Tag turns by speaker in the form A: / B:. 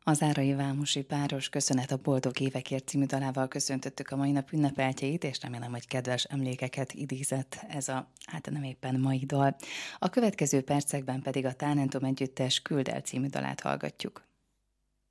A: Az Árai Vámosi páros Köszönet a boldog évekért című dalával köszöntöttük a mai nap ünnepeltjeit, és remélem, hogy kedves emlékeket idézett ez a, hát nem éppen mai dal. A következő percekben pedig a Tálentum együttes Küld el című dalát hallgatjuk.